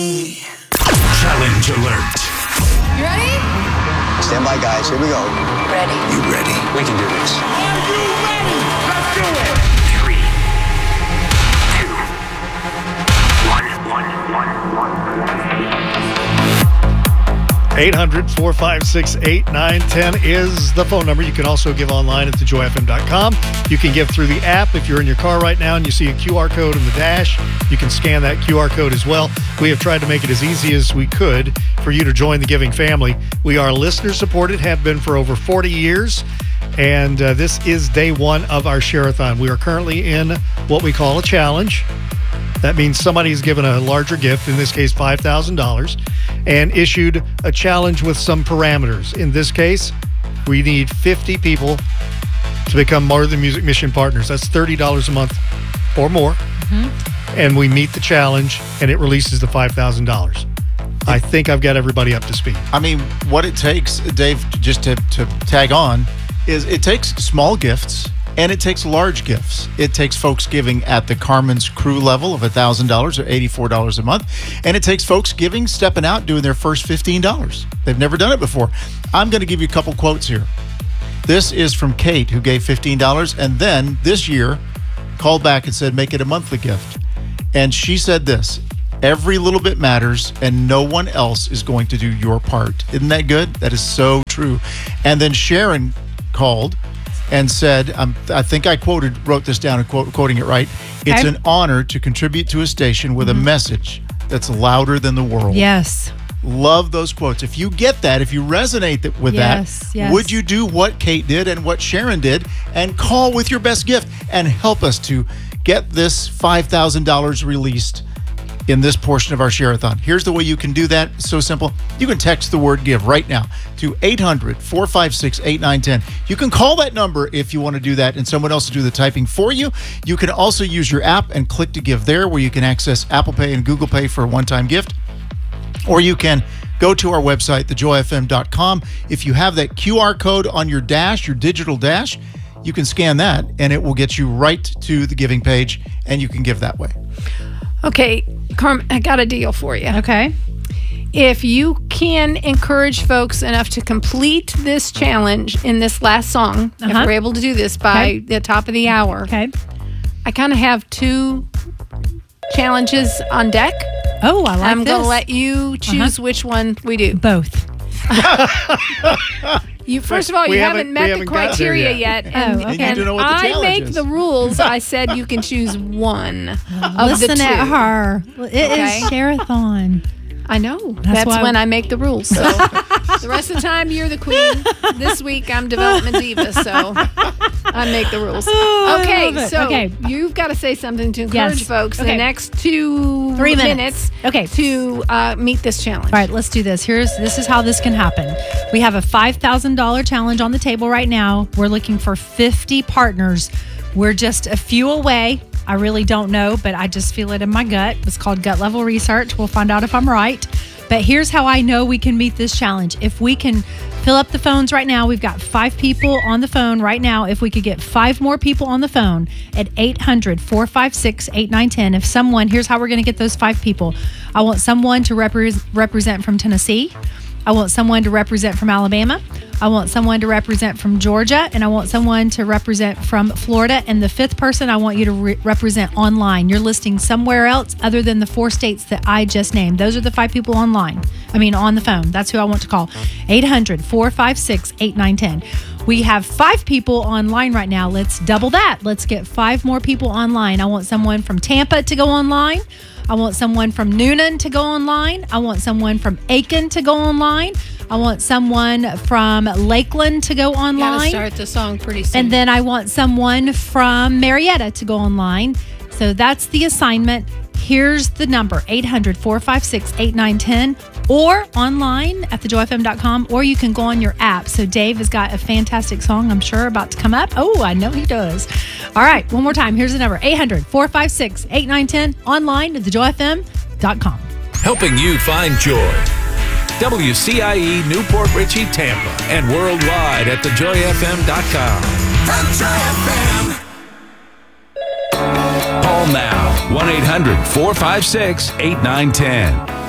Challenge alert. You ready? Stand by, guys. Here we go. Ready. You ready? We can do this. Are you ready? Let's do it. 3, 800-456-8910 is the phone number. You can also give online at thejoyfm.com. You can give through the app. If you're in your car right now and you see a QR code in the dash, you can scan that QR code as well. We have tried to make it as easy as we could for you to join the giving family. We are listener supported, have been for over 40 years. And this is day one of our share-a-thon. We are currently in what we call a challenge. That means somebody's given a larger gift, in this case $5,000, and issued a challenge with some parameters. In this case, we need 50 people to become More Than Music Mission partners. That's $30 a month or more. Mm-hmm. And we meet the challenge, and it releases the $5,000. I think I've got everybody up to speed. I mean, what it takes, Dave, just to tag on, is it takes small gifts and it takes large gifts. It takes folks giving at the Carmen's Crew level of $1,000 or $84 a month. And it takes folks giving, stepping out, doing their first $15. They've never done it before. I'm going to give you a couple quotes here. This is from Kate, who gave $15 and then this year called back and said, make it a monthly gift. And she said this: every little bit matters and no one else is going to do your part. Isn't that good? That is so true. And then Sharon called and said, I think I wrote this down and quoting it right. It's an honor to contribute to a station with a message that's louder than the world. Yes. Love those quotes. If you get that, if you resonate with that, would you do what Kate did and what Sharon did and call with your best gift and help us to get this $5,000 released in this portion of our share-a-thon? Here's the way you can do that. It's so simple. You can text the word GIVE right now to 800-456-8910. You can call that number if you want to do that and someone else will do the typing for you. You can also use your app and click to give there, where you can access Apple Pay and Google Pay for a one-time gift. Or you can go to our website, thejoyfm.com. If you have that QR code on your dash, your digital dash, you can scan that and it will get you right to the giving page and you can give that way. Okay, Carmen, I got a deal for you. Okay. If you can encourage folks enough to complete this challenge in this last song, if we're able to do this by the top of the hour, I kind of have 2 challenges on deck. Oh, I like I'm this. going to let you choose which one we do. Both. First of all, you haven't met the criteria yet. And, And you don't know what the challenge make is. the rules. I said you can choose one of Listen the 2. at her. It is share-a-thon. I know. That's when I make the rules. So the rest of the time, you're the queen. This week, I'm development diva, so I make the rules. Okay, so you've got to say something to encourage folks in the next 3 minutes to meet this challenge. All right, let's do this. This is how this can happen. We have a $5,000 challenge on the table right now. We're looking for 50 partners. We're just a few away. I really don't know, but I just feel it in my gut. It's called gut level research. We'll find out if I'm right. But here's how I know we can meet this challenge. If we can fill up the phones right now, we've got 5 people on the phone right now. If we could get 5 more people on the phone at 800-456-8910. Here's how we're going to get those 5 people. I want someone to represent from Tennessee. I want someone to represent from Alabama. I want someone to represent from Georgia, and I want someone to represent from Florida. And the 5th person, I want you to represent online. You're listing somewhere else other than the 4 states that I just named. Those are the 5 people on the phone. That's who I want to call. 800-456-8910. We have 5 people online right now. Let's double that. Let's get 5 more people online. I want someone from Tampa to go online. I want someone from Noonan to go online. I want someone from Aiken to go online. I want someone from Lakeland to go online. Gotta start the song pretty soon. And then I want someone from Marietta to go online. So that's the assignment. Here's the number, 800-456-8910, or online at thejoyfm.com, or you can go on your app. So Dave has got a fantastic song, I'm sure, about to come up. Oh, I know he does. All right, one more time. Here's the number, 800-456-8910, online at thejoyfm.com. Helping you find joy. WCIE Newport Richey, Tampa, and worldwide at thejoyfm.com. The Joy FM. Call now, 1-800-456-8910.